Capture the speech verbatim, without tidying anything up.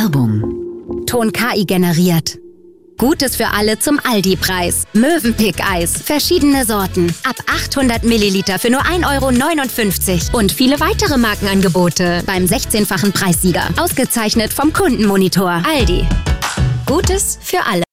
Werbung. Ton K I generiert. Gutes für alle zum Aldi-Preis. Mövenpick-Eis. Verschiedene Sorten. Ab achthundert Milliliter für nur ein Euro neunundfünfzig. Und viele weitere Markenangebote. Beim sechzehnfachen Preissieger. Ausgezeichnet vom Kundenmonitor. Aldi. Gutes für alle.